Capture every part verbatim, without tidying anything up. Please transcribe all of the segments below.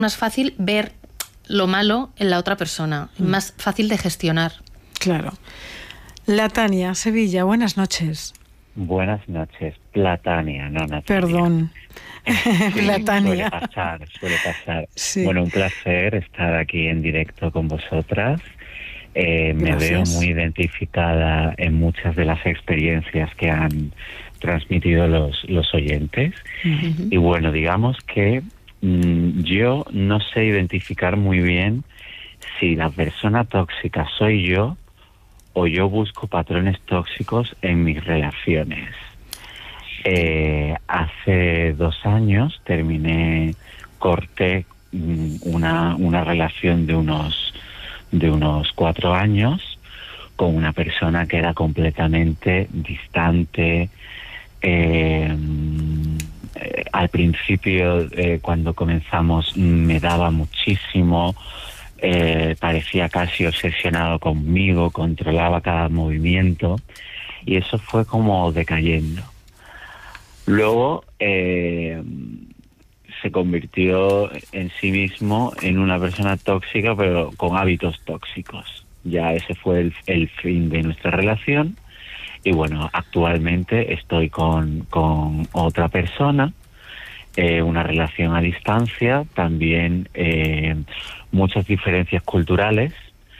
más fácil ver lo malo en la otra persona, mm. más fácil de gestionar. Claro. La Tania, Sevilla, buenas noches. Buenas noches, Platania, no Natalia. Perdón. Sí, Platania. Suele pasar, suele pasar. Sí. Bueno, un placer estar aquí en directo con vosotras. Eh, me veo muy identificada en muchas de las experiencias que han transmitido los, los oyentes. Uh-huh. Y bueno, digamos que mmm, yo no sé identificar muy bien si la persona tóxica soy yo o yo busco patrones tóxicos en mis relaciones. Eh, hace dos años terminé, corté una, una relación de unos, de unos cuatro años con una persona que era completamente distante. Eh, eh, al principio, eh, cuando comenzamos, me daba muchísimo. Eh, parecía casi obsesionado conmigo, controlaba cada movimiento y eso fue como decayendo. Luego eh, se convirtió en sí mismo en una persona tóxica, pero con hábitos tóxicos. Ya ese fue el, el fin de nuestra relación y bueno, actualmente estoy con, con otra persona. Eh, una relación a distancia, también eh, muchas diferencias culturales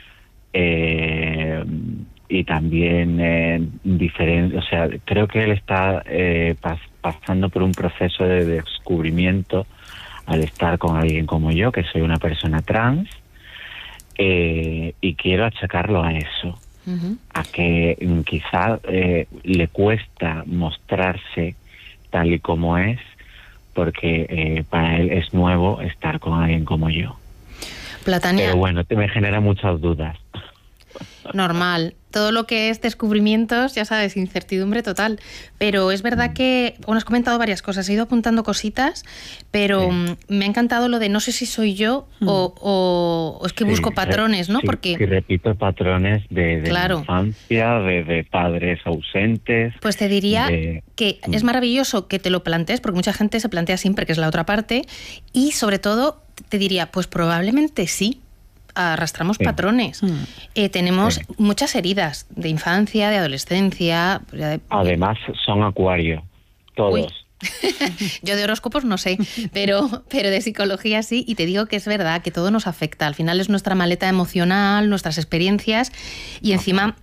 eh, y también eh, diferen- o sea, creo que él está eh, pas- pasando por un proceso de descubrimiento al estar con alguien como yo, que soy una persona trans, eh, y quiero achacarlo a eso, uh-huh. a que mm, quizá eh, le cuesta mostrarse tal y como es, porque eh, para él es nuevo estar con alguien como yo. Platania. Pero bueno, te me genera muchas dudas. Normal. Todo lo que es descubrimientos, ya sabes, incertidumbre total. Pero es verdad que, bueno, has comentado varias cosas, he ido apuntando cositas, pero sí. me ha encantado lo de no sé si soy yo mm. o, o, o es que sí, busco patrones, ¿no? Sí, porque sí, repito patrones de, de claro. infancia, de, de padres ausentes. Pues te diría de... que mm. es maravilloso que te lo plantees, porque mucha gente se plantea siempre que es la otra parte, y sobre todo te diría, pues probablemente sí. Arrastramos sí. patrones. Mm. Eh, tenemos sí. muchas heridas de infancia, de adolescencia. De... Además, son acuario, todos. Yo de horóscopos no sé, pero, pero de psicología sí, y te digo que es verdad que todo nos afecta. Al final es nuestra maleta emocional, nuestras experiencias, y encima...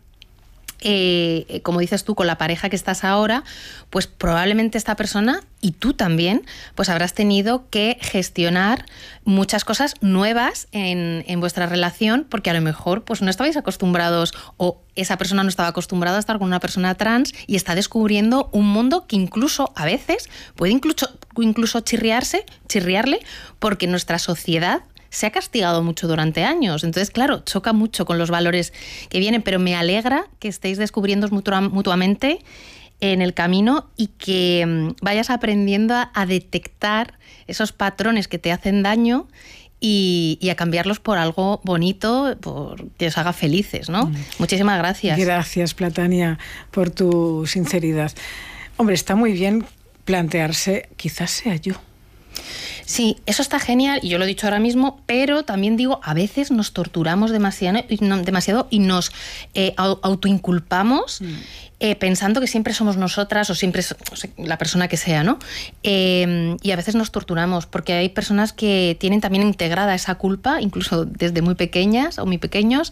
Eh, como dices tú, con la pareja que estás ahora, pues probablemente esta persona y tú también, pues habrás tenido que gestionar muchas cosas nuevas en, en vuestra relación, porque a lo mejor pues no estabais acostumbrados o esa persona no estaba acostumbrada a estar con una persona trans y está descubriendo un mundo que incluso a veces puede incluso, incluso chirriarse, chirriarle, porque nuestra sociedad se ha castigado mucho durante años. Entonces, claro, choca mucho con los valores que vienen, pero me alegra que estéis descubriendo mutuamente en el camino y que vayas aprendiendo a detectar esos patrones que te hacen daño y, y a cambiarlos por algo bonito, por que os haga felices, ¿no? Mm. Muchísimas gracias. Gracias, Platania, por tu sinceridad. Hombre, está muy bien plantearse, quizás sea yo. Sí, eso está genial y yo lo he dicho ahora mismo, pero también digo, a veces nos torturamos demasiado, demasiado y nos eh, autoinculpamos mm. eh, pensando que siempre somos nosotras o siempre es o sea, la persona que sea, ¿no? Eh, y a veces nos torturamos porque hay personas que tienen también integrada esa culpa, incluso desde muy pequeñas o muy pequeños,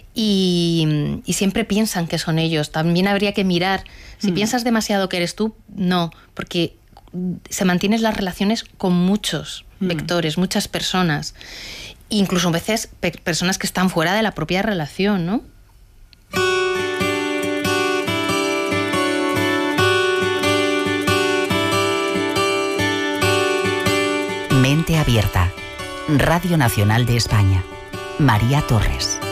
y, y siempre piensan que son ellos. También habría que mirar, si mm. piensas demasiado que eres tú, no, porque se mantienen las relaciones con muchos mm. vectores, muchas personas, incluso a veces pe- personas que están fuera de la propia relación, ¿no? Mente Abierta, Radio Nacional de España. María Torres.